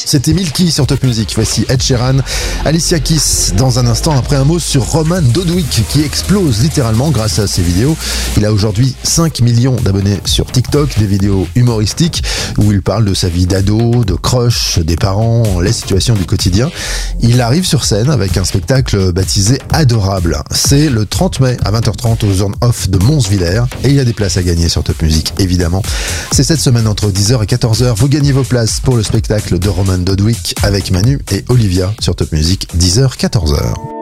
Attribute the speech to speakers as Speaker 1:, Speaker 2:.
Speaker 1: C'était Milky sur Top Music. Voici Ed Sheeran, Alicia Keys dans un instant, après un mot sur Roman Dodwick qui explose littéralement grâce à ses vidéos. Il a aujourd'hui 5 millions d'abonnés sur TikTok, des vidéos humoristiques où il parle de sa vie d'ado, de crush, des parents, les situations du quotidien. Il arrive sur scène avec un spectacle baptisé Adorable. C'est le 30 mai à 20h30 au Zone Off de Monsvillers et il y a des places à gagner sur Top Music évidemment. C'est cette semaine entre 10h et 14h. Vous gagnez vos places pour le spectacle de Roman Dodwick avec Manu et Olivia sur Top Music, 10h, 14h.